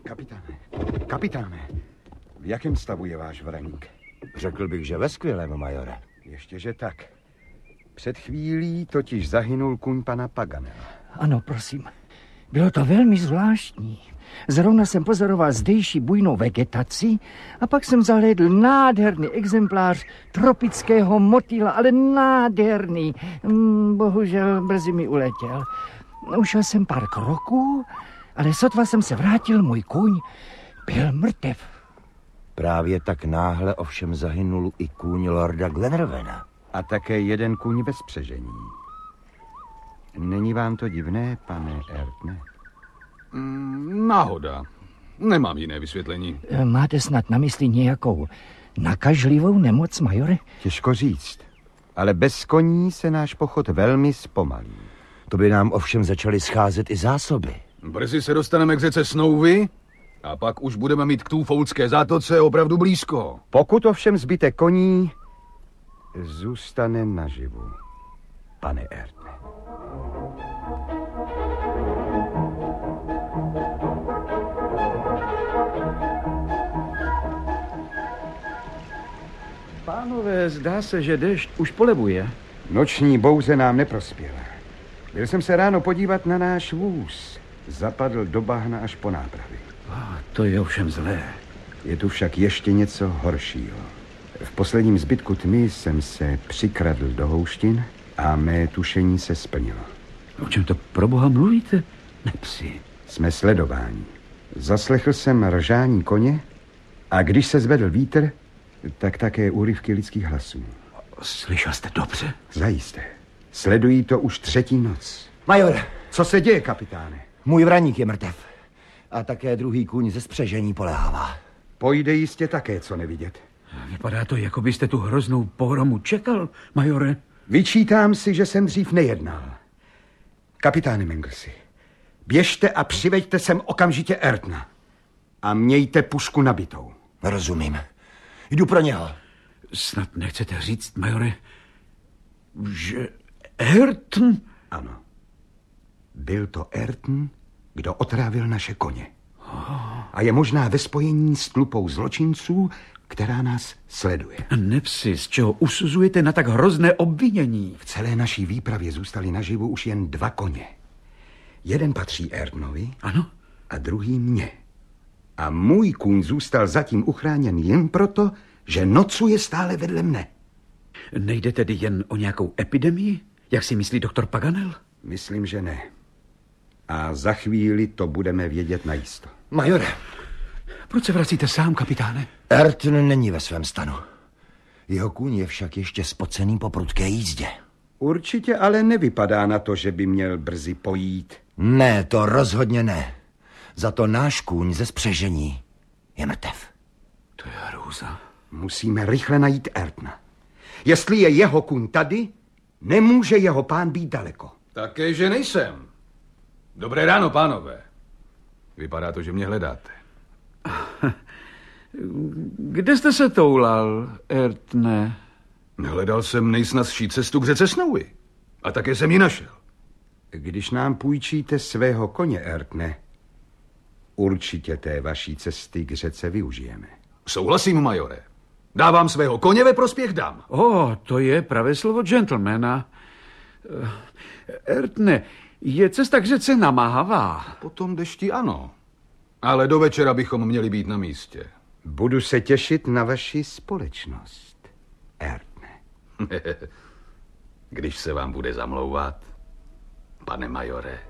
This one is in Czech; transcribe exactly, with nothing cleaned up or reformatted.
Kapitáne, kapitáne, v jakém stavu je váš vraník? Řekl bych, že ve skvělém, majore. Ještě, že tak. Před chvílí totiž zahynul kůň pana Paganela. Ano, prosím. Bylo to velmi zvláštní. Zrovna jsem pozoroval zdejší bujnou vegetaci a pak jsem zahlédl nádherný exemplář tropického motýla, ale nádherný. Bohužel brzy mi uletěl. Ušel jsem pár kroků, ale sotva jsem se vrátil, můj kůň byl mrtev. Právě tak náhle ovšem zahynul i kůň lorda Glenarvana. A také jeden kůň bez spřežení. Není vám to divné, pane Ertne? Mm, náhoda. Nemám jiné vysvětlení. Máte snad na mysli nějakou nakažlivou nemoc, majore? Těžko říct, ale bez koní se náš pochod velmi zpomalí. To by nám ovšem začaly scházet i zásoby. Brzy se dostaneme k řece Snowy a pak už budeme mít k Twofoldské zátoce opravdu blízko. Pokud ovšem zbytek koní zůstane naživu, pane Ertne. Pánové, zdá se, že déšť už polevuje. Noční bouře nám neprospěla. Byl jsem se ráno podívat na náš vůz. Zapadl do bahna až po nápravy. Oh, to je ovšem zlé. Je tu však ještě něco horšího. V posledním zbytku tmy jsem se přikradl do houštin a mé tušení se splnilo. O čem to pro boha mluvíte? Nepsi. Jsme sledováni. Zaslechl jsem ržání koně a když se zvedl vítr, tak také úryvky lidských hlasů. Slyšel jste dobře? Zajisté. Sledují to už třetí noc. Majore! Co se děje, kapitáne? Můj vraník je mrtev. A také druhý kůň ze spřežení poléhává. Pojde jistě také co nevidět. Vypadá to, jako byste tu hroznou pohromu čekal, majore. Vyčítám si, že jsem dřív nejednal. Kapitáne Manglesi, běžte a přiveďte sem okamžitě Ertna. A mějte pušku nabitou. Rozumím. Jdu pro něho. Snad nechcete říct, majore, že Ertn... Ano. Byl to Ertn, kdo otrávil naše koně. A je možná ve spojení s tlupou zločinců, která nás sleduje. Nepsi, z čeho usuzujete na tak hrozné obvinění? V celé naší výpravě zůstali naživu už jen dva koně. Jeden patří Ertnovi, ano, a druhý mně. A můj kůň zůstal zatím uchráněn jen proto, že nocuje stále vedle mne. Nejde tedy jen o nějakou epidemii, jak si myslí doktor Paganel? Myslím, že ne. A za chvíli to budeme vědět najisto. Majore! Proč se vracíte sám, kapitáne? Ertn není ve svém stanu. Jeho kůň je však ještě spocený po prudké jízdě. Určitě ale nevypadá na to, že by měl brzy pojít. Ne, to rozhodně ne. Za to náš kůň ze spřežení je mrtev. To je hrůza. Musíme rychle najít Ertna. Jestli je jeho kůň tady, nemůže jeho pán být daleko. Také, že nejsem. Dobré ráno, pánové. Vypadá to, že mě hledáte. Kde jste se toulal, Ertne? Hledal jsem nejsnazší cestu k řece Snowy. A také jsem ji našel. Když nám půjčíte svého koně, Ertne, určitě té vaší cesty k řece využijeme. Souhlasím, majore. Dávám svého koně ve prospěch dam. O, oh, to je pravé slovo gentlemana. Ertne, je cesta k řece namáhavá. Potom dešti ano. Ale do večera bychom měli být na místě. Budu se těšit na vaši společnost, Ertne. Když se vám bude zamlouvat, pane majore.